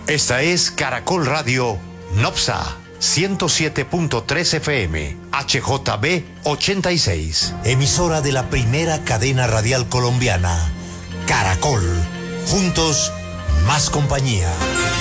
Esta es Caracol Radio Nopsa 107.3 FM, HJB 86. Emisora de la primera cadena radial colombiana, Caracol. Juntos, más compañía.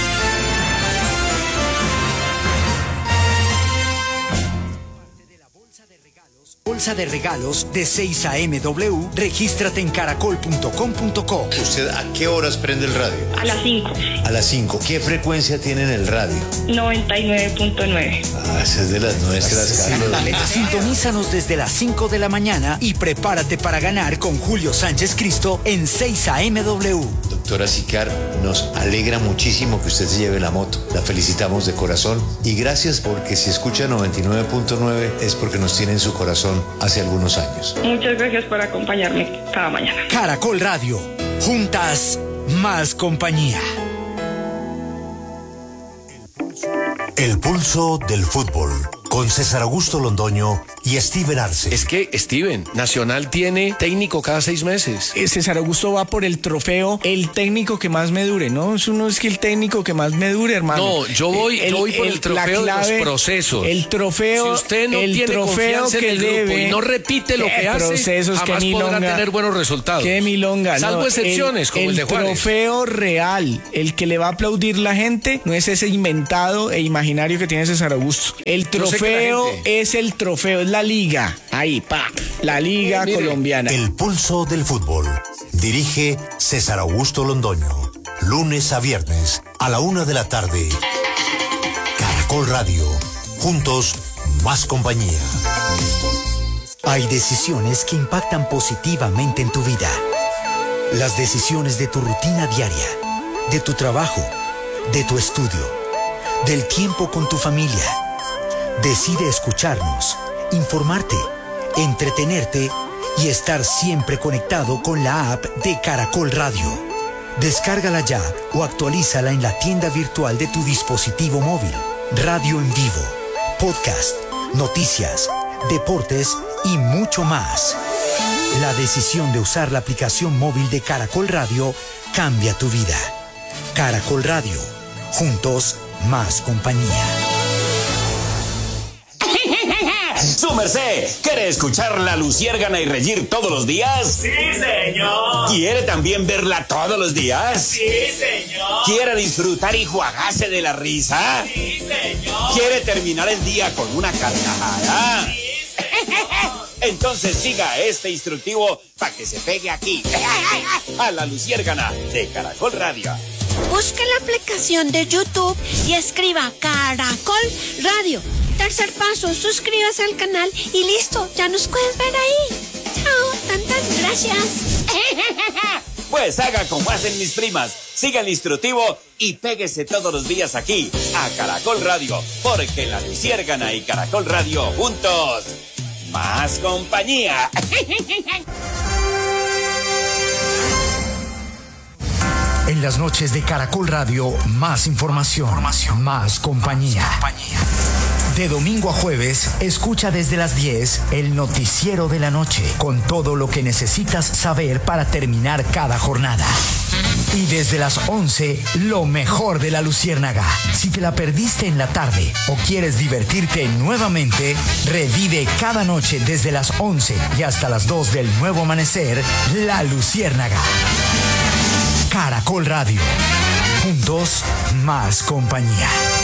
Bolsa de regalos de 6 a MW. Regístrate en caracol.com.co. ¿Usted a qué horas prende el radio? A las 5. A las 5. ¿Qué frecuencia tiene en el radio? 99.9. Esa es de las nuestras, Carlos. Sintonízanos desde las 5 de la mañana y prepárate para ganar con Julio Sánchez Cristo en 6 a MW. Doctora Sicar, nos alegra muchísimo que usted se lleve la moto. La felicitamos de corazón y gracias porque si escucha 99.9 es porque nos tiene en su corazón hace algunos años. Muchas gracias por acompañarme cada mañana. Caracol Radio. Juntas, más compañía. El pulso del fútbol. Con César Augusto Londoño y Steven Arce. Es que, Steven, Nacional tiene técnico cada 6 meses. César Augusto va por el trofeo, el técnico que más me dure, ¿no? Uno es que el técnico que más me dure, hermano. No, yo voy por el trofeo de los procesos. El trofeo, si usted no tiene confianza en el grupo y no repite lo que hace, procesos, jamás podrá tener buenos resultados. Qué milonga. Salvo excepciones, como el de Juárez. El trofeo real, el que le va a aplaudir la gente, no es ese inventado e imaginario que tiene César Augusto. El trofeo es el trofeo, es la liga. Ahí, la liga colombiana. El pulso del fútbol. Dirige César Augusto Londoño. Lunes a viernes a la 1 de la tarde. Caracol Radio. Juntos, más compañía. Hay decisiones que impactan positivamente en tu vida. Las decisiones de tu rutina diaria, de tu trabajo, de tu estudio, del tiempo con tu familia. Decide escucharnos, informarte, entretenerte y estar siempre conectado con la app de Caracol Radio. Descárgala ya o actualízala en la tienda virtual de tu dispositivo móvil. Radio en vivo, podcast, noticias, deportes y mucho más. La decisión de usar la aplicación móvil de Caracol Radio cambia tu vida. Caracol Radio. Juntos, más compañía. ¡Su merced! ¿Quiere escuchar La Luciérgana y reír todos los días? ¡Sí, señor! ¿Quiere también verla todos los días? ¡Sí, señor! ¿Quiere disfrutar y jugarse de la risa? ¡Sí, señor! ¿Quiere terminar el día con una carcajada? ¡Sí, señor! Entonces siga este instructivo para que se pegue aquí, a La Luciérgana de Caracol Radio. Busque la aplicación de YouTube y escriba Caracol Radio. Tercer paso, suscríbase al canal y listo, ya nos puedes ver ahí. Chao, tantas gracias. Pues haga como hacen mis primas, siga el instructivo y péguese todos los días aquí, a Caracol Radio, porque La Luciérgana y Caracol Radio juntos, más compañía. En las noches de Caracol Radio, más información, más compañía. De domingo a jueves, escucha desde las 10 el noticiero de la noche, con todo lo que necesitas saber para terminar cada jornada. Y desde las 11, lo mejor de La Luciérnaga. Si te la perdiste en la tarde o quieres divertirte nuevamente, revive cada noche desde las 11 y hasta las 2 del nuevo amanecer, La Luciérnaga. Caracol Radio. Juntos, más compañía.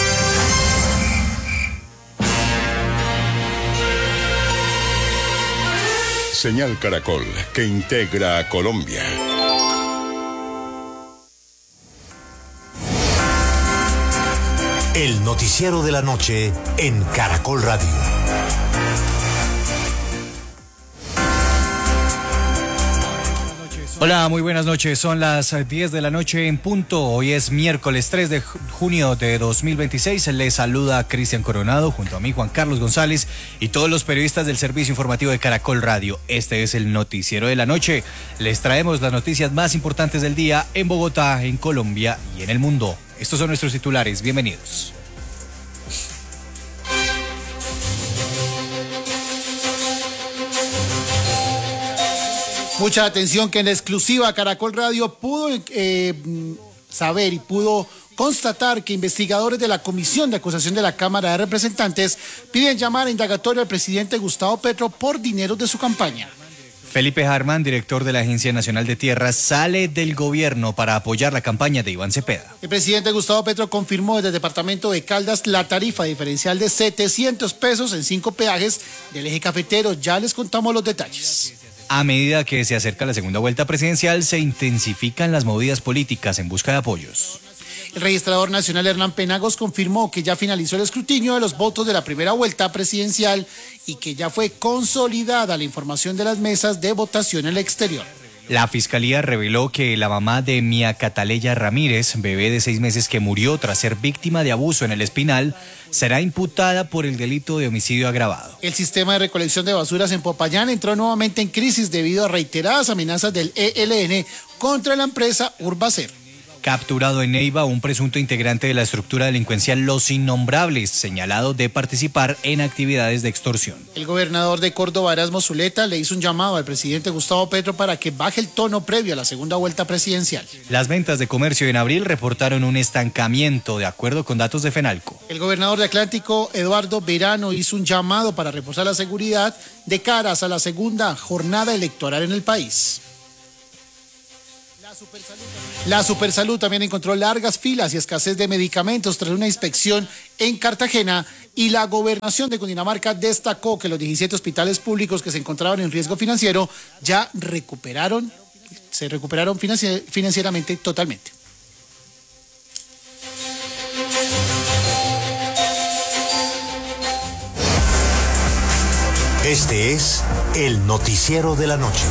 Señal Caracol, que integra a Colombia. El noticiero de la noche en Caracol Radio. Hola, muy buenas noches. Son las 10 de la noche en punto. Hoy es miércoles 3 de junio de 2026. Les saluda Cristian Coronado junto a mí, Juan Carlos González y todos los periodistas del servicio informativo de Caracol Radio. Este es el noticiero de la noche. Les traemos las noticias más importantes del día en Bogotá, en Colombia y en el mundo. Estos son nuestros titulares. Bienvenidos. Mucha atención que en exclusiva Caracol Radio pudo saber y pudo constatar que investigadores de la Comisión de Acusación de la Cámara de Representantes piden llamar a indagatorio al presidente Gustavo Petro por dinero de su campaña. Felipe Harman, director de la Agencia Nacional de Tierras, sale del gobierno para apoyar la campaña de Iván Cepeda. El presidente Gustavo Petro confirmó desde el departamento de Caldas la tarifa diferencial de 700 pesos en 5 peajes del eje cafetero. Ya les contamos los detalles. A medida que se acerca la segunda vuelta presidencial, se intensifican las movidas políticas en busca de apoyos. El registrador nacional Hernán Penagos confirmó que ya finalizó el escrutinio de los votos de la primera vuelta presidencial y que ya fue consolidada la información de las mesas de votación en el exterior. La fiscalía reveló que la mamá de Mía Cataleya Ramírez, bebé de 6 meses que murió tras ser víctima de abuso en el Espinal, será imputada por el delito de homicidio agravado. El sistema de recolección de basuras en Popayán entró nuevamente en crisis debido a reiteradas amenazas del ELN contra la empresa Urbacer. Capturado en Neiva un presunto integrante de la estructura delincuencial Los Innombrables, señalado de participar en actividades de extorsión. El gobernador de Córdoba, Erasmo Zuleta, le hizo un llamado al presidente Gustavo Petro para que baje el tono previo a la segunda vuelta presidencial. Las ventas de comercio en abril reportaron un estancamiento, de acuerdo con datos de Fenalco. El gobernador de Atlántico, Eduardo Verano, hizo un llamado para reforzar la seguridad de caras a la segunda jornada electoral en el país. La Supersalud también encontró largas filas y escasez de medicamentos tras una inspección en Cartagena, y la gobernación de Cundinamarca destacó que los 17 hospitales públicos que se encontraban en riesgo financiero ya se recuperaron financieramente totalmente. Este es el noticiero de la noche.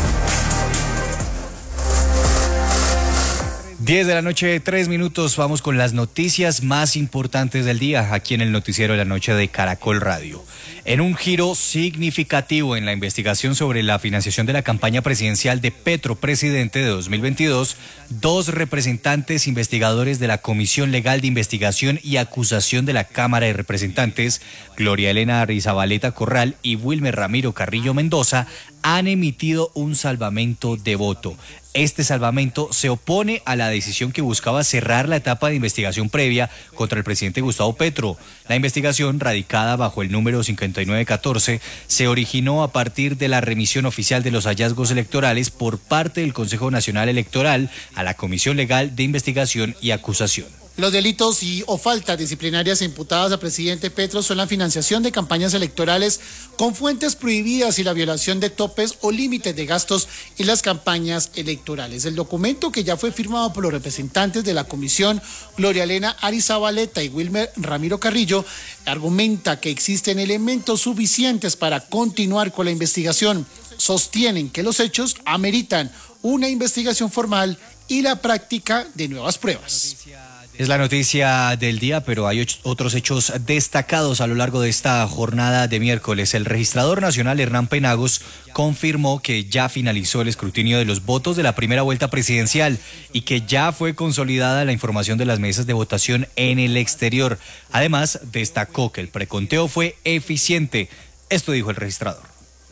10 de la noche, 3 minutos, vamos con las noticias más importantes del día aquí en el noticiero de la noche de Caracol Radio. En un giro significativo en la investigación sobre la financiación de la campaña presidencial de Petro, presidente de 2022, 2 representantes investigadores de la Comisión Legal de Investigación y Acusación de la Cámara de Representantes, Gloria Elena Arrizabalaga Corral y Wilmer Ramiro Carrillo Mendoza, han emitido un salvamento de voto. Este salvamento se opone a la decisión que buscaba cerrar la etapa de investigación previa contra el presidente Gustavo Petro. La investigación, radicada bajo el número 5914, se originó a partir de la remisión oficial de los hallazgos electorales por parte del Consejo Nacional Electoral a la Comisión Legal de Investigación y Acusación. Los delitos o faltas disciplinarias imputadas al presidente Petro son la financiación de campañas electorales con fuentes prohibidas y la violación de topes o límites de gastos en las campañas electorales. El documento, que ya fue firmado por los representantes de la comisión, Gloria Elena Arrizabalaga y Wilmer Ramiro Carrillo, argumenta que existen elementos suficientes para continuar con la investigación. Sostienen que los hechos ameritan una investigación formal y la práctica de nuevas pruebas. Es la noticia del día, pero hay otros hechos destacados a lo largo de esta jornada de miércoles. El registrador nacional Hernán Penagos confirmó que ya finalizó el escrutinio de los votos de la primera vuelta presidencial y que ya fue consolidada la información de las mesas de votación en el exterior. Además, destacó que el preconteo fue eficiente. Esto dijo el registrador.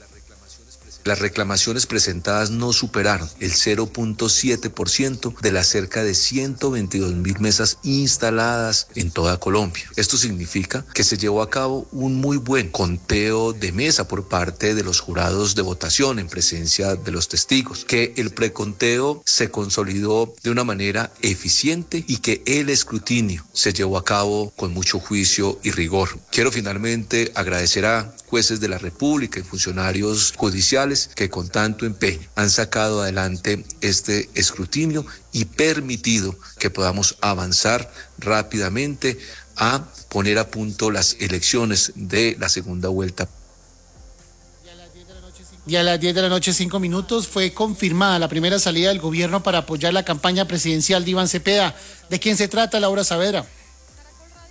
Las reclamaciones presentadas no superaron el 0.7% de las cerca de 122.000 mesas instaladas en toda Colombia. Esto significa que se llevó a cabo un muy buen conteo de mesa por parte de los jurados de votación en presencia de los testigos, que el preconteo se consolidó de una manera eficiente y que el escrutinio se llevó a cabo con mucho juicio y rigor. Quiero finalmente agradecer a jueces de la República y funcionarios judiciales que con tanto empeño han sacado adelante este escrutinio y permitido que podamos avanzar rápidamente a poner a punto las elecciones de la segunda vuelta. Y a las 10 de la noche, 5 minutos, fue confirmada la primera salida del gobierno para apoyar la campaña presidencial de Iván Cepeda. ¿De quién se trata, Laura Saavedra?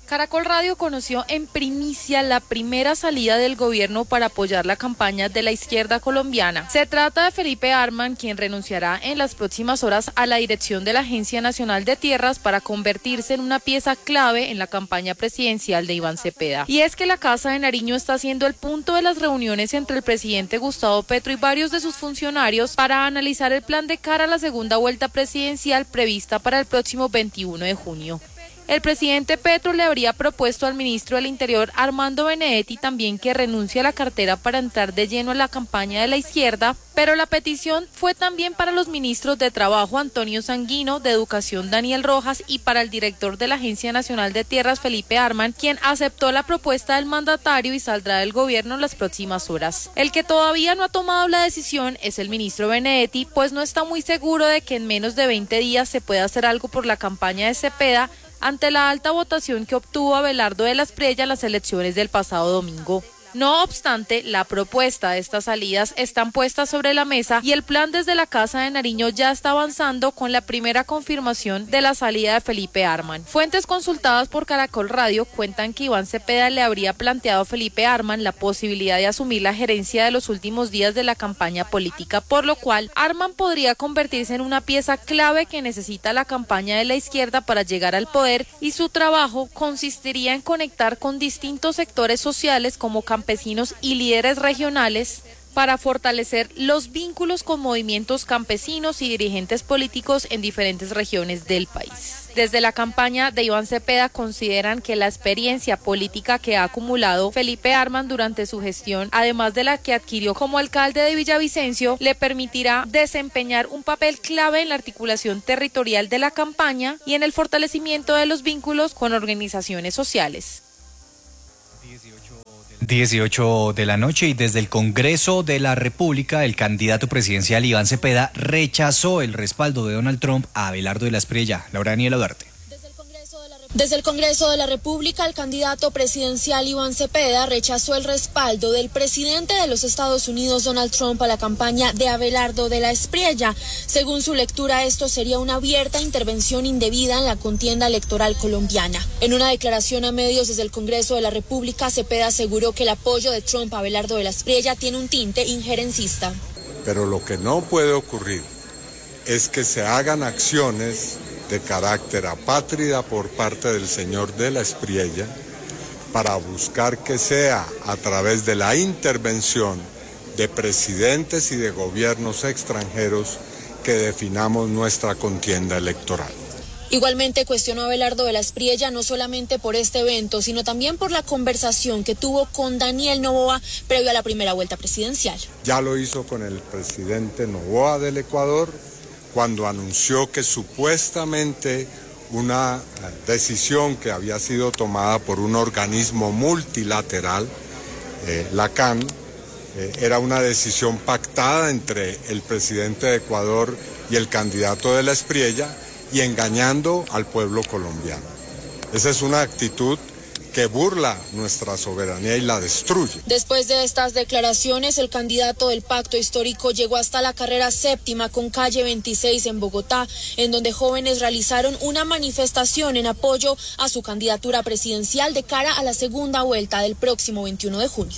Caracol Radio conoció en primicia la primera salida del gobierno para apoyar la campaña de la izquierda colombiana. Se trata de Felipe Arman, quien renunciará en las próximas horas a la dirección de la Agencia Nacional de Tierras para convertirse en una pieza clave en la campaña presidencial de Iván Cepeda. Y es que la Casa de Nariño está siendo el punto de las reuniones entre el presidente Gustavo Petro y varios de sus funcionarios para analizar el plan de cara a la segunda vuelta presidencial prevista para el próximo 21 de junio. El presidente Petro le habría propuesto al ministro del Interior, Armando Benedetti, también que renuncie a la cartera para entrar de lleno en la campaña de la izquierda, pero la petición fue también para los ministros de Trabajo, Antonio Sanguino, de Educación, Daniel Rojas, y para el director de la Agencia Nacional de Tierras, Felipe Arman, quien aceptó la propuesta del mandatario y saldrá del gobierno en las próximas horas. El que todavía no ha tomado la decisión es el ministro Benedetti, pues no está muy seguro de que en menos de 20 días se pueda hacer algo por la campaña de Cepeda, ante la alta votación que obtuvo Abelardo de la Espriella en las elecciones del pasado domingo. No obstante, la propuesta de estas salidas están puestas sobre la mesa y el plan desde la Casa de Nariño ya está avanzando con la primera confirmación de la salida de Felipe Arman. Fuentes consultadas por Caracol Radio cuentan que Iván Cepeda le habría planteado a Felipe Arman la posibilidad de asumir la gerencia de los últimos días de la campaña política, por lo cual Arman podría convertirse en una pieza clave que necesita la campaña de la izquierda para llegar al poder, y su trabajo consistiría en conectar con distintos sectores sociales como campesinos y líderes regionales para fortalecer los vínculos con movimientos campesinos y dirigentes políticos en diferentes regiones del país. Desde la campaña de Iván Cepeda consideran que la experiencia política que ha acumulado Felipe Arman durante su gestión, además de la que adquirió como alcalde de Villavicencio, le permitirá desempeñar un papel clave en la articulación territorial de la campaña y en el fortalecimiento de los vínculos con organizaciones sociales. 18 de la noche, y desde el Congreso de la República, el candidato presidencial Iván Cepeda rechazó el respaldo de Donald Trump a Abelardo de la Espriella. Laura Daniela Duarte. Desde el Congreso de la República, el candidato presidencial Iván Cepeda rechazó el respaldo del presidente de los Estados Unidos, Donald Trump, a la campaña de Abelardo de la Espriella. Según su lectura, esto sería una abierta intervención indebida en la contienda electoral colombiana. En una declaración a medios desde el Congreso de la República, Cepeda aseguró que el apoyo de Trump a Abelardo de la Espriella tiene un tinte injerencista. Pero lo que no puede ocurrir es que se hagan acciones de carácter apátrida por parte del señor de la Espriella para buscar que sea a través de la intervención de presidentes y de gobiernos extranjeros que definamos nuestra contienda electoral. Igualmente cuestionó a Abelardo de la Espriella no solamente por este evento, sino también por la conversación que tuvo con Daniel Noboa previo a la primera vuelta presidencial. Ya lo hizo con el presidente Noboa del Ecuador, cuando anunció que supuestamente una decisión que había sido tomada por un organismo multilateral, la CAN, era una decisión pactada entre el presidente de Ecuador y el candidato de la Espriella, y engañando al pueblo colombiano. Esa es una actitud que burla nuestra soberanía y la destruye. Después de estas declaraciones, el candidato del pacto histórico llegó hasta la carrera séptima con calle 26 en Bogotá, en donde jóvenes realizaron una manifestación en apoyo a su candidatura presidencial de cara a la segunda vuelta del próximo 21 de junio.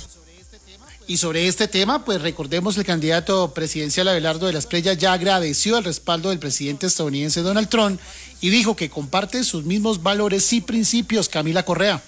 Y sobre este tema, pues recordemos, el candidato presidencial Abelardo de la Espriella ya agradeció el respaldo del presidente estadounidense Donald Trump y dijo que comparte sus mismos valores y principios. Camila Correa.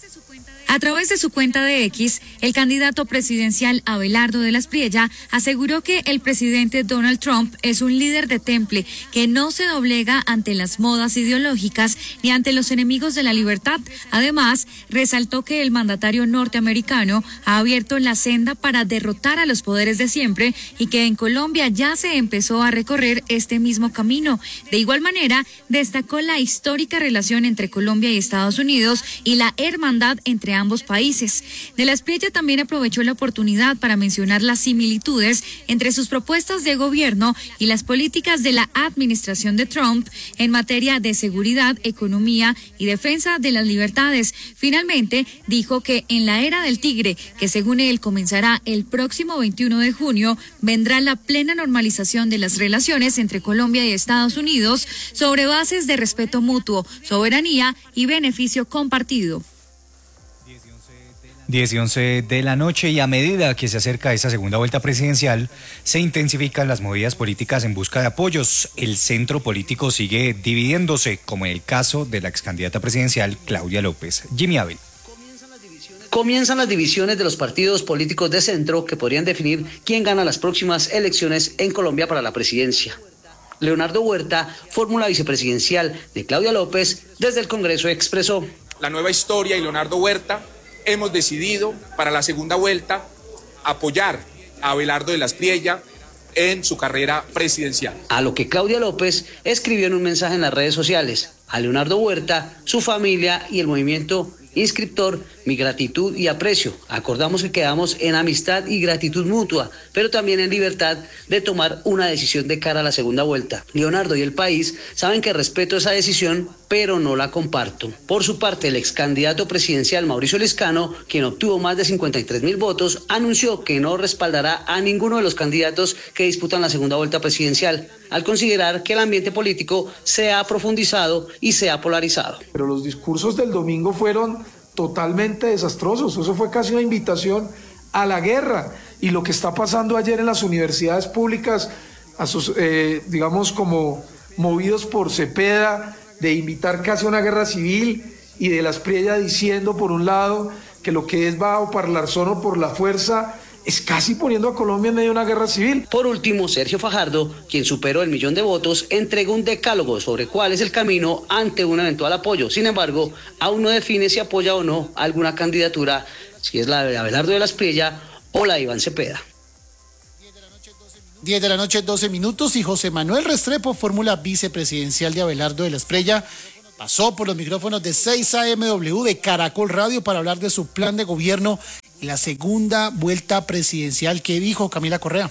A través de su cuenta de X, el candidato presidencial Abelardo de la Espriella aseguró que el presidente Donald Trump es un líder de temple que no se doblega ante las modas ideológicas ni ante los enemigos de la libertad. Además, resaltó que el mandatario norteamericano ha abierto la senda para derrotar a los poderes de siempre y que en Colombia ya se empezó a recorrer este mismo camino. De igual manera, destacó la histórica relación entre Colombia y Estados Unidos y la hermandad entre ambos países. De la Espriella también aprovechó la oportunidad para mencionar las similitudes entre sus propuestas de gobierno y las políticas de la administración de Trump en materia de seguridad, economía y defensa de las libertades. Finalmente, dijo que en la era del tigre, que según él comenzará el próximo 21 de junio, vendrá la plena normalización de las relaciones entre Colombia y Estados Unidos sobre bases de respeto mutuo, soberanía y beneficio compartido. 10 y 11 de la noche, y a medida que se acerca esa segunda vuelta presidencial, se intensifican las movidas políticas en busca de apoyos. El centro político sigue dividiéndose, como en el caso de la excandidata presidencial Claudia López. Jimmy Ávila. Comienzan las divisiones de los partidos políticos de centro que podrían definir quién gana las próximas elecciones en Colombia para la presidencia. Leonardo Huerta, fórmula vicepresidencial de Claudia López, desde el Congreso expresó: La Nueva Historia y Leonardo Huerta hemos decidido para la segunda vuelta apoyar a Abelardo de la Espriella en su carrera presidencial. A lo que Claudia López escribió en un mensaje en las redes sociales: a Leonardo Huerta, su familia y el movimiento inscriptor, mi gratitud y aprecio. Acordamos que quedamos en amistad y gratitud mutua, pero también en libertad de tomar una decisión de cara a la segunda vuelta. Leonardo y el país saben que respeto esa decisión, pero no la comparto. Por su parte, el ex candidato presidencial Mauricio Liscano, quien obtuvo más de 53.000 votos, anunció que no respaldará a ninguno de los candidatos que disputan la segunda vuelta presidencial, al considerar que el ambiente político se ha profundizado y se ha polarizado. Pero los discursos del domingo fueron totalmente desastrosos. Eso fue casi una invitación a la guerra. Y lo que está pasando ayer en las universidades públicas, digamos como movidos por Cepeda, de invitar casi a una guerra civil, y de la Espriella diciendo por un lado que lo que es va o parlar solo por la fuerza, es casi poniendo a Colombia en medio de una guerra civil. Por último, Sergio Fajardo, quien superó el 1.000.000 de votos, entregó un decálogo sobre cuál es el camino ante un eventual apoyo. Sin embargo, aún no define si apoya o no alguna candidatura, si es la de Abelardo de la Espriella o la de Iván Cepeda. 10 de la noche, 12 minutos, y José Manuel Restrepo, fórmula vicepresidencial de Abelardo de la Espriella, pasó por los micrófonos de 6 AMW de Caracol Radio para hablar de su plan de gobierno y la segunda vuelta presidencial. ¿Qué dijo Camila Correa?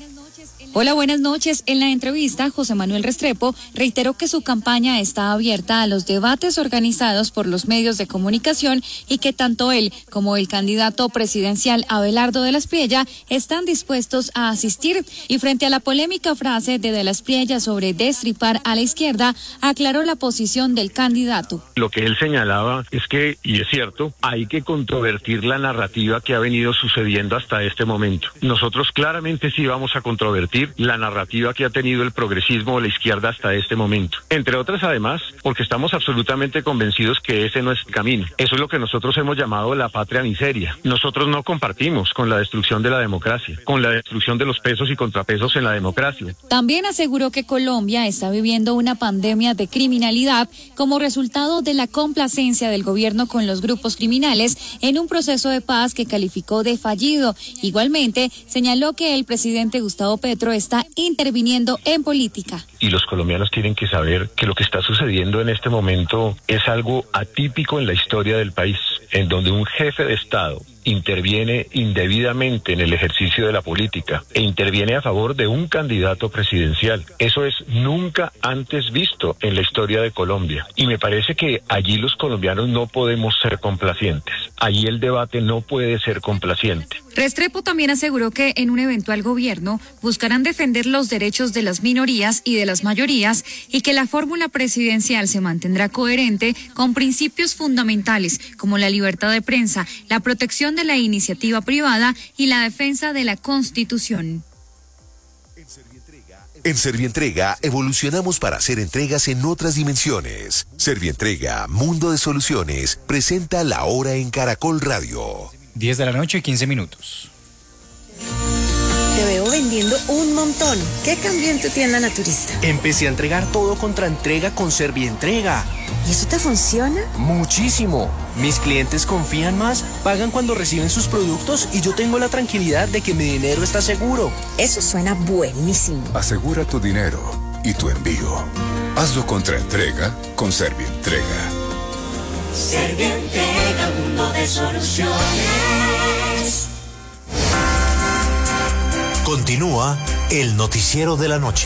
Hola, buenas noches. En la entrevista, José Manuel Restrepo reiteró que su campaña está abierta a los debates organizados por los medios de comunicación y que tanto él como el candidato presidencial Abelardo de la Espriella están dispuestos a asistir. Y frente a la polémica frase de la Espriella sobre destripar a la izquierda, aclaró la posición del candidato. Lo que él señalaba es que, y es cierto, hay que controvertir la narrativa que ha venido sucediendo hasta este momento. Nosotros claramente sí vamos a controvertir la narrativa que ha tenido el progresismo o la izquierda hasta este momento. Entre otras, además, porque estamos absolutamente convencidos que ese no es el camino. Eso es lo que nosotros hemos llamado la patria miseria. Nosotros no compartimos con la destrucción de la democracia, con la destrucción de los pesos y contrapesos en la democracia. También aseguró que Colombia está viviendo una pandemia de criminalidad como resultado de la complacencia del gobierno con los grupos criminales en un proceso de paz que calificó de fallido. Igualmente, señaló que el presidente Gustavo Petro está interviniendo en política. Y los colombianos tienen que saber que lo que está sucediendo en este momento es algo atípico en la historia del país, en donde un jefe de Estado interviene indebidamente en el ejercicio de la política e interviene a favor de un candidato presidencial. Eso es nunca antes visto en la historia de Colombia. Y me parece que allí los colombianos no podemos ser complacientes. Allí el debate no puede ser complaciente. Restrepo también aseguró que en un eventual gobierno buscarán defender los derechos de las minorías y de las mayorías y que la fórmula presidencial se mantendrá coherente con principios fundamentales como la libertad de prensa, la protección de la iniciativa privada y la defensa de la Constitución. En Servientrega evolucionamos para hacer entregas en otras dimensiones. Servientrega, Mundo de Soluciones, presenta La Hora en Caracol Radio. 10 de la noche, 15 minutos. Te veo vendiendo un montón. ¿Qué cambió en tu tienda naturista? Empecé a entregar todo contra entrega con Servientrega. ¿Y eso te funciona? Muchísimo. Mis clientes confían más, pagan cuando reciben sus productos y yo tengo la tranquilidad de que mi dinero está seguro. Eso suena buenísimo. Asegura tu dinero y tu envío. Hazlo contra entrega con Servientrega. Servientrega, mundo de soluciones. Continúa el noticiero de la noche.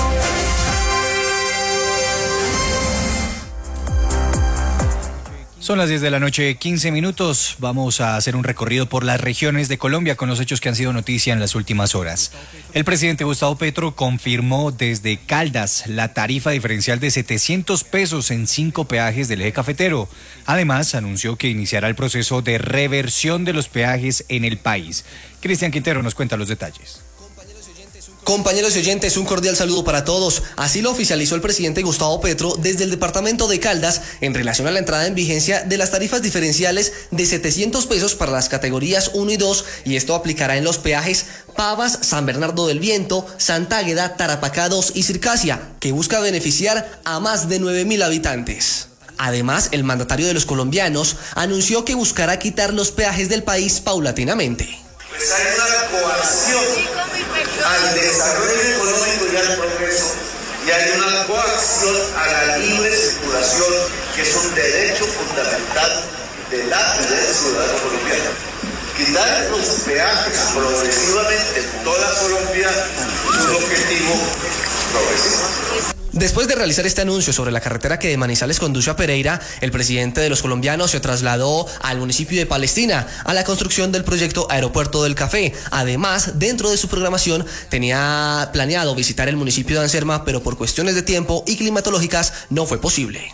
Son las 10 de la noche, 15 minutos. Vamos a hacer un recorrido por las regiones de Colombia con los hechos que han sido noticia en las últimas horas. El presidente Gustavo Petro confirmó desde Caldas la tarifa diferencial de 700 pesos en 5 peajes del eje cafetero. Además, anunció que iniciará el proceso de reversión de los peajes en el país. Cristian Quintero nos cuenta los detalles. Compañeros y oyentes, un cordial saludo para todos. Así lo oficializó el presidente Gustavo Petro desde el departamento de Caldas en relación a la entrada en vigencia de las tarifas diferenciales de 700 pesos para las categorías 1 y 2, y esto aplicará en los peajes Pavas, San Bernardo del Viento, Santa Águeda, Tarapacá 2 y Circasia, que busca beneficiar a más de 9.000 habitantes. Además, el mandatario de los colombianos anunció que buscará quitar los peajes del país paulatinamente. Pues hay una coacción al desarrollo económico y al progreso, y hay una coacción a la libre circulación, que es un derecho fundamental de la ciudadano colombiana. Quitar los peajes progresivamente en toda Colombia es un objetivo progresivo. Después de realizar este anuncio sobre la carretera que de Manizales conduce a Pereira, el presidente de los colombianos se trasladó al municipio de Palestina a la construcción del proyecto Aeropuerto del Café. Además, dentro de su programación tenía planeado visitar el municipio de Anserma, pero por cuestiones de tiempo y climatológicas no fue posible.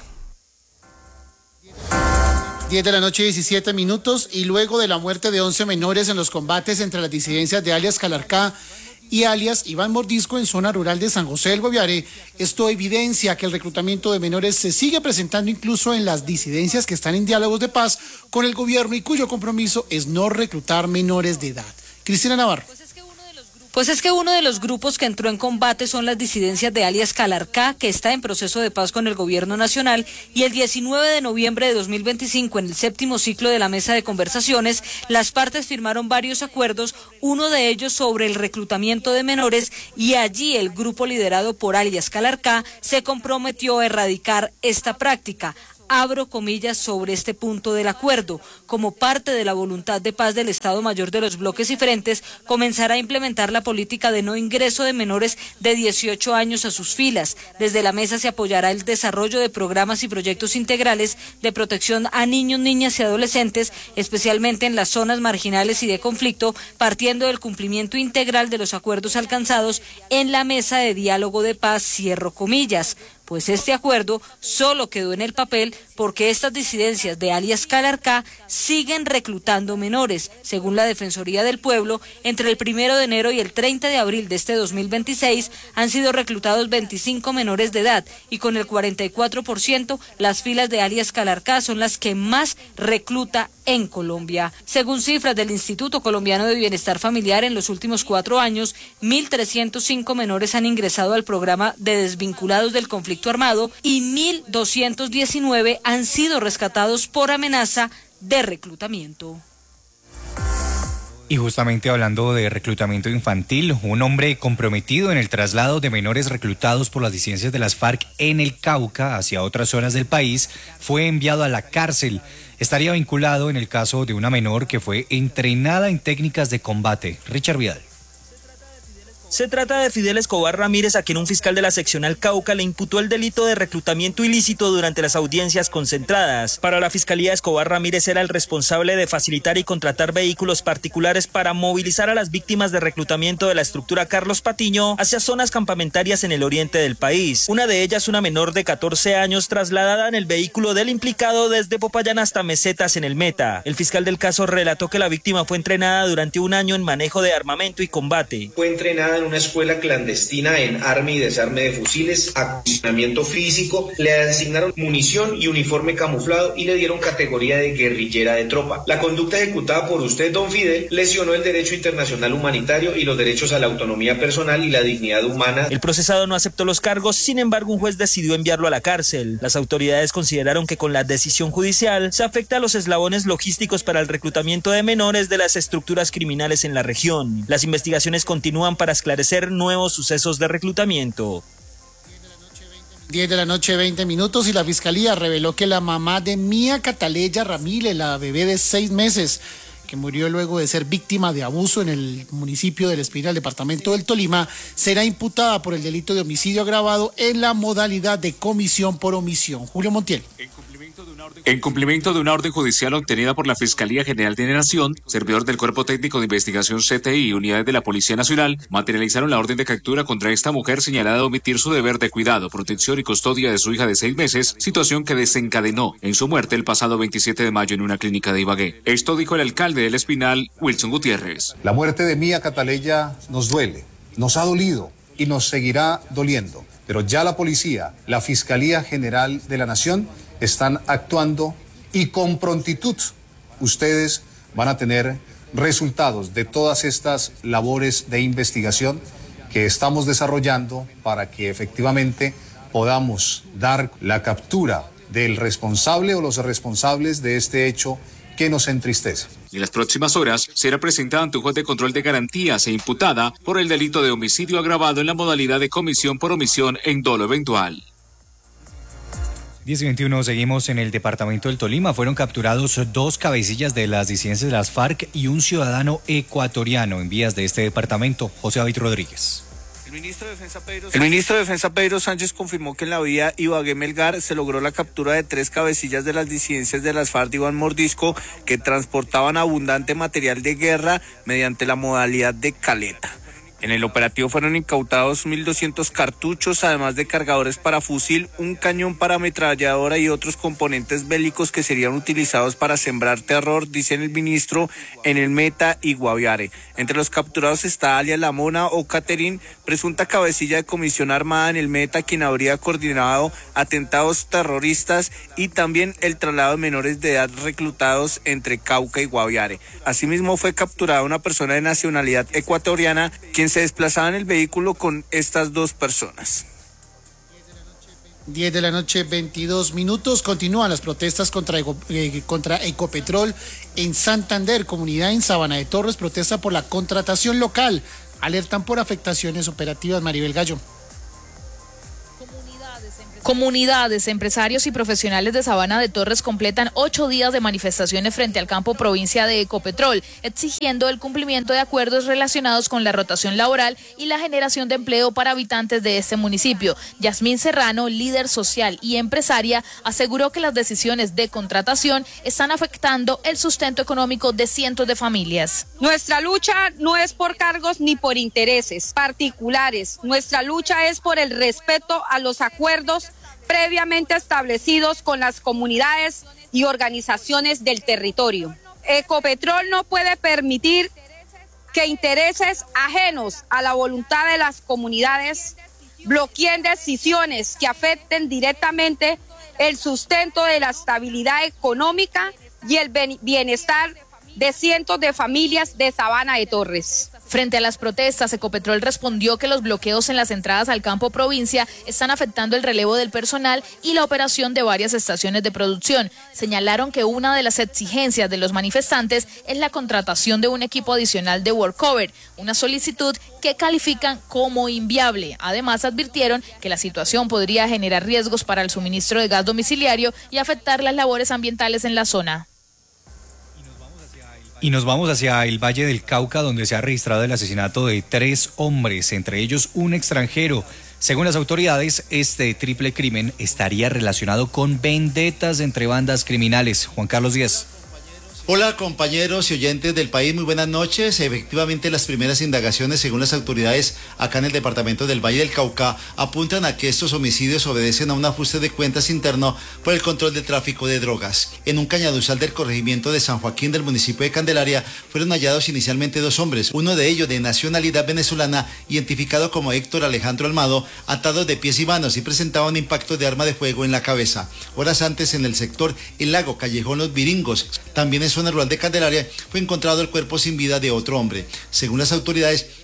10 de la noche, 17 minutos, y luego de la muerte de 11 menores en los combates entre las disidencias de alias Calarcá y alias Iván Mordisco en zona rural de San José del Guaviare, esto evidencia que el reclutamiento de menores se sigue presentando incluso en las disidencias que están en diálogos de paz con el gobierno y cuyo compromiso es no reclutar menores de edad. Cristina Navarro. Pues es que uno de los grupos que entró en combate son las disidencias de alias Calarcá, que está en proceso de paz con el gobierno nacional, y el 19 de noviembre de 2025, en el 7º ciclo de la mesa de conversaciones, las partes firmaron varios acuerdos, uno de ellos sobre el reclutamiento de menores, y allí el grupo liderado por alias Calarcá se comprometió a erradicar esta práctica. Abro comillas sobre este punto del acuerdo. Como parte de la voluntad de paz del Estado Mayor de los bloques y frentes, comenzará a implementar la política de no ingreso de menores de 18 años a sus filas. Desde la mesa se apoyará el desarrollo de programas y proyectos integrales de protección a niños, niñas y adolescentes, especialmente en las zonas marginales y de conflicto, partiendo del cumplimiento integral de los acuerdos alcanzados en la mesa de diálogo de paz, cierro comillas. Pues este acuerdo solo quedó en el papel porque estas disidencias de alias Calarcá siguen reclutando menores. Según la Defensoría del Pueblo, entre el 1 de enero y el 30 de abril de este 2026 han sido reclutados 25 menores de edad, y con el 44% las filas de alias Calarcá son las que más recluta en Colombia. Según cifras del Instituto Colombiano de Bienestar Familiar, en los últimos 4 años, 1.305 menores han ingresado al programa de desvinculados del conflicto armado y 1.219 han sido rescatados por amenaza de reclutamiento. Y justamente hablando de reclutamiento infantil, un hombre comprometido en el traslado de menores reclutados por las disidencias de las FARC en el Cauca hacia otras zonas del país fue enviado a la cárcel. Estaría vinculado en el caso de una menor que fue entrenada en técnicas de combate. Richard Vidal. Se trata de Fidel Escobar Ramírez, a quien un fiscal de la seccional Cauca le imputó el delito de reclutamiento ilícito durante las audiencias concentradas. Para la fiscalía, Escobar Ramírez era el responsable de facilitar y contratar vehículos particulares para movilizar a las víctimas de reclutamiento de la estructura Carlos Patiño hacia zonas campamentarias en el oriente del país. Una de ellas, una menor de 14 años, trasladada en el vehículo del implicado desde Popayán hasta Mesetas en el Meta. El fiscal del caso relató que la víctima fue entrenada durante un año en manejo de armamento y combate. Fue entrenada en una escuela clandestina en arma y desarme de fusiles, acondicionamiento físico, le asignaron munición y uniforme camuflado y le dieron categoría de guerrillera de tropa. La conducta ejecutada por usted, don Fidel, lesionó el derecho internacional humanitario y los derechos a la autonomía personal y la dignidad humana. El procesado no aceptó los cargos, sin embargo un juez decidió enviarlo a la cárcel. Las autoridades consideraron que con la decisión judicial se afecta a los eslabones logísticos para el reclutamiento de menores de las estructuras criminales en la región. Las investigaciones continúan para esclarecer nuevos sucesos de reclutamiento. 10 de la noche, 20 minutos, y la fiscalía reveló que la mamá de Mía Cataleya Ramírez, la bebé de 6 meses, que murió luego de ser víctima de abuso en el municipio del Espinal, departamento del Tolima, será imputada por el delito de homicidio agravado en la modalidad de comisión por omisión. Julio Montiel. En cumplimiento de una orden judicial obtenida por la Fiscalía General de la Nación, servidor del Cuerpo Técnico de Investigación CTI y unidades de la Policía Nacional materializaron la orden de captura contra esta mujer señalada de omitir su deber de cuidado, protección y custodia de su hija de 6 meses, situación que desencadenó en su muerte el pasado 27 de mayo en una clínica de Ibagué. Esto dijo el alcalde del Espinal, Wilson Gutiérrez. La muerte de Mía Cataleya nos duele, nos ha dolido y nos seguirá doliendo, pero ya la policía, la Fiscalía General de la Nación están actuando y con prontitud ustedes van a tener resultados de todas estas labores de investigación que estamos desarrollando para que efectivamente podamos dar la captura del responsable o los responsables de este hecho que nos entristece. En las próximas horas será presentada ante un juez de control de garantías e imputada por el delito de homicidio agravado en la modalidad de comisión por omisión en dolo eventual. 10:21, seguimos en el departamento del Tolima. Fueron capturados 2 cabecillas de las disidencias de las FARC y un ciudadano ecuatoriano en vías de este departamento. José David Rodríguez. El ministro de Defensa Pedro Sánchez confirmó que en la vía Ibagué-Melgar se logró la captura de 3 cabecillas de las disidencias de las FARC de Iván Mordisco que transportaban abundante material de guerra mediante la modalidad de caleta. En el operativo fueron incautados 1.200 cartuchos, además de cargadores para fusil, un cañón para ametralladora y otros componentes bélicos que serían utilizados para sembrar terror, dice el ministro, en el Meta y Guaviare. Entre los capturados está alias La Mona o Caterín, presunta cabecilla de comisión armada en el Meta, quien habría coordinado atentados terroristas y también el traslado de menores de edad reclutados entre Cauca y Guaviare. Asimismo fue capturada una persona de nacionalidad ecuatoriana, quien se desplazaba en el vehículo con estas 2 personas. 10 de la noche, 22 minutos. Continúan las protestas contra Ecopetrol en Santander. Comunidad en Sabana de Torres protesta por la contratación local. Alertan por afectaciones operativas. Maribel Gallo. Comunidades, empresarios y profesionales de Sabana de Torres completan 8 días de manifestaciones frente al campo provincia de Ecopetrol, exigiendo el cumplimiento de acuerdos relacionados con la rotación laboral y la generación de empleo para habitantes de este municipio. Yasmín Serrano, líder social y empresaria, aseguró que las decisiones de contratación están afectando el sustento económico de cientos de familias. Nuestra lucha no es por cargos ni por intereses particulares. Nuestra lucha es por el respeto a los acuerdos previamente establecidos con las comunidades y organizaciones del territorio. Ecopetrol no puede permitir que intereses ajenos a la voluntad de las comunidades bloqueen decisiones que afecten directamente el sustento de la estabilidad económica y el bienestar de cientos de familias de Sabana de Torres. Frente a las protestas, Ecopetrol respondió que los bloqueos en las entradas al campo provincia están afectando el relevo del personal y la operación de varias estaciones de producción. Señalaron que una de las exigencias de los manifestantes es la contratación de un equipo adicional de workover, una solicitud que califican como inviable. Además, advirtieron que la situación podría generar riesgos para el suministro de gas domiciliario y afectar las labores ambientales en la zona. Y nos vamos hacia el Valle del Cauca, donde se ha registrado el asesinato de 3 hombres, entre ellos un extranjero. Según las autoridades, este triple crimen estaría relacionado con vendetas entre bandas criminales. Juan Carlos Díaz. Hola compañeros y oyentes del país, muy buenas noches. Efectivamente, las primeras indagaciones, según las autoridades acá en el departamento del Valle del Cauca, apuntan a que estos homicidios obedecen a un ajuste de cuentas interno por el control del tráfico de drogas. En un cañaduzal del corregimiento de San Joaquín del municipio de Candelaria fueron hallados inicialmente 2 hombres, uno de ellos de nacionalidad venezolana, identificado como Héctor Alejandro Almado, atado de pies y manos y presentaba un impacto de arma de fuego en la cabeza. Horas antes, en el sector El Lago, callejón Los Viringos, también en zona rural de Candelaria, fue encontrado el cuerpo sin vida de otro hombre. Según las autoridades,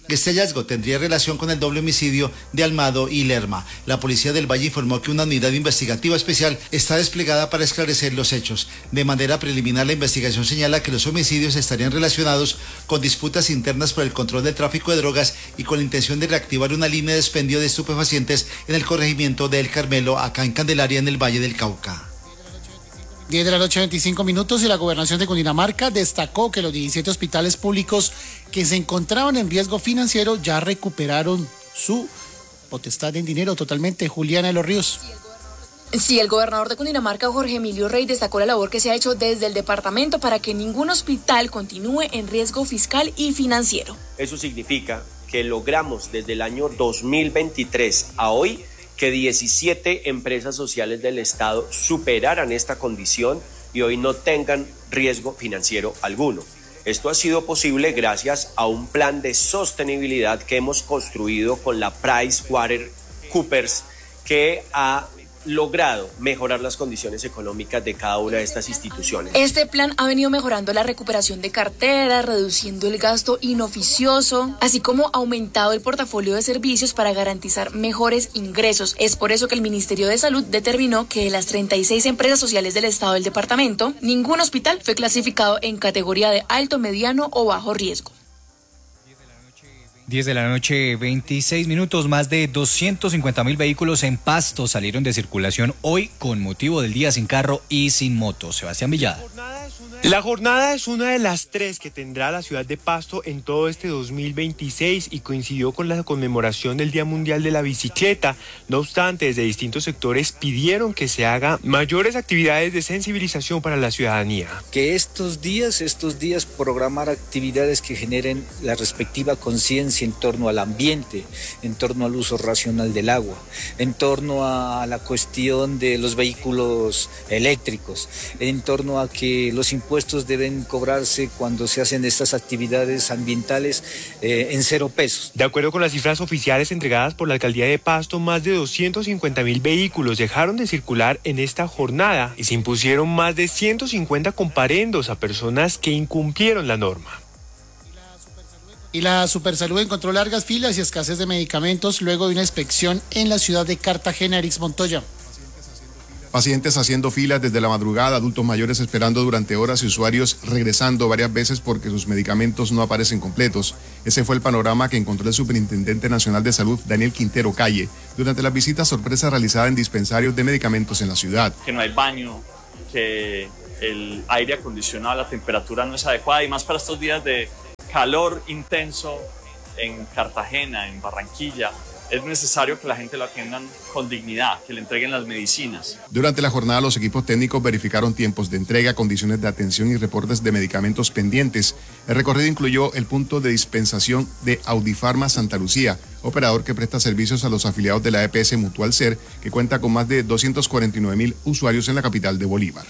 Este hallazgo tendría relación con el doble homicidio de Almado y Lerma. La policía del Valle informó que una unidad investigativa especial está desplegada para esclarecer los hechos. De manera preliminar, la investigación señala que los homicidios estarían relacionados con disputas internas por el control del tráfico de drogas y con la intención de reactivar una línea de expendio de estupefacientes en el corregimiento de El Carmelo, acá en Candelaria, en el Valle del Cauca. 10 de la noche, 25 minutos, y la gobernación de Cundinamarca destacó que los 17 hospitales públicos que se encontraban en riesgo financiero ya recuperaron su potestad en dinero totalmente. Juliana de los Ríos. Sí, el gobernador de Cundinamarca, Jorge Emilio Rey, destacó la labor que se ha hecho desde el departamento para que ningún hospital continúe en riesgo fiscal y financiero. Eso significa que logramos desde el año 2023 a hoy que 17 empresas sociales del Estado superaran esta condición y hoy no tengan riesgo financiero alguno. Esto ha sido posible gracias a un plan de sostenibilidad que hemos construido con la PricewaterhouseCoopers, que ha logrado mejorar las condiciones económicas de cada una de estas instituciones. Este plan ha venido mejorando la recuperación de carteras, reduciendo el gasto inoficioso, así como aumentado el portafolio de servicios para garantizar mejores ingresos. Es por eso que el Ministerio de Salud determinó que de las 36 empresas sociales del Estado del departamento, ningún hospital fue clasificado en categoría de alto, mediano o bajo riesgo. 10 de la noche, 26 minutos. Más de 250.000 vehículos en Pasto salieron de circulación hoy con motivo del Día Sin Carro y Sin Moto. Sebastián Villada. La jornada es una de las 3 que tendrá la ciudad de Pasto en todo este 2026 y coincidió con la conmemoración del Día Mundial de la Bicicleta. No obstante, desde distintos sectores pidieron que se hagan mayores actividades de sensibilización para la ciudadanía. Que estos días programar actividades que generen la respectiva conciencia en torno al ambiente, en torno al uso racional del agua, en torno a la cuestión de los vehículos eléctricos, en torno a que los impuestos deben cobrarse cuando se hacen estas actividades ambientales en 0 pesos. De acuerdo con las cifras oficiales entregadas por la alcaldía de Pasto, más de 250.000 vehículos dejaron de circular en esta jornada y se impusieron más de 150 comparendos a personas que incumplieron la norma. Y la Supersalud encontró largas filas y escasez de medicamentos luego de una inspección en la ciudad de Cartagena. Erix Montoya. Pacientes haciendo filas desde la madrugada, adultos mayores esperando durante horas y usuarios regresando varias veces porque sus medicamentos no aparecen completos. Ese fue el panorama que encontró el Superintendente Nacional de Salud, Daniel Quintero Calle, durante la visita sorpresa realizada en dispensarios de medicamentos en la ciudad. Que no hay baño, que el aire acondicionado, la temperatura no es adecuada y más para estos días de calor intenso en Cartagena, en Barranquilla. Es necesario que la gente lo atiendan con dignidad, que le entreguen las medicinas. Durante la jornada, los equipos técnicos verificaron tiempos de entrega, condiciones de atención y reportes de medicamentos pendientes. El recorrido incluyó el punto de dispensación de Audifarma Santa Lucía, operador que presta servicios a los afiliados de la EPS Mutual Ser, que cuenta con más de 249.000 usuarios en la capital de Bolívar.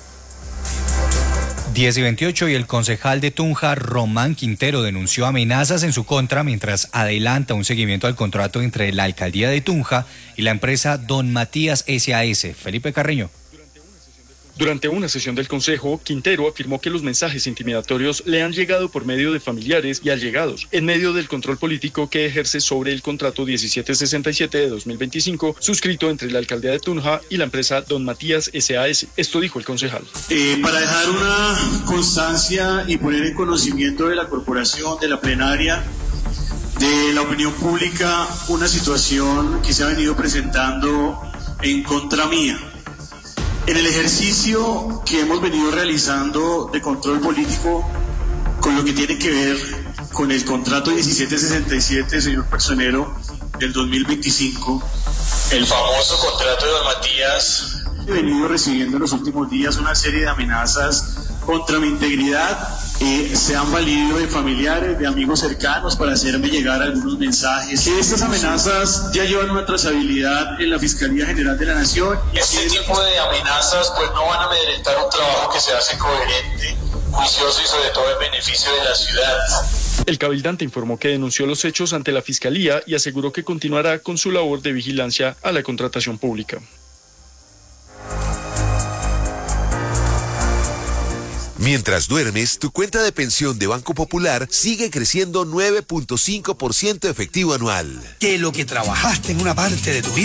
10 y 28, y el concejal de Tunja, Román Quintero, denunció amenazas en su contra mientras adelanta un seguimiento al contrato entre la alcaldía de Tunja y la empresa Don Matías SAS. Felipe Carreño. Durante una sesión del Consejo, Quintero afirmó que los mensajes intimidatorios le han llegado por medio de familiares y allegados, en medio del control político que ejerce sobre el contrato 1767 de 2025, suscrito entre la alcaldía de Tunja y la empresa Don Matías SAS. Esto dijo el concejal. Para dejar una constancia y poner en conocimiento de la corporación, de la plenaria, de la opinión pública, una situación que se ha venido presentando en contra mía. En el ejercicio que hemos venido realizando de control político con lo que tiene que ver con el contrato 1767, señor personero, del 2025, el famoso contrato de Don Matías, he venido recibiendo en los últimos días una serie de amenazas contra mi integridad. Se han valido de familiares, de amigos cercanos para hacerme llegar algunos mensajes. Estas amenazas ya llevan una trazabilidad en la Fiscalía General de la Nación. Este tipo de amenazas pues no van a amedrentar un trabajo que se hace coherente, juicioso y sobre todo en beneficio de la ciudad. El cabildante informó que denunció los hechos ante la Fiscalía y aseguró que continuará con su labor de vigilancia a la contratación pública. Mientras duermes, tu cuenta de pensión de Banco Popular sigue creciendo 9.5% efectivo anual. Que lo que trabajaste en una parte de tu vida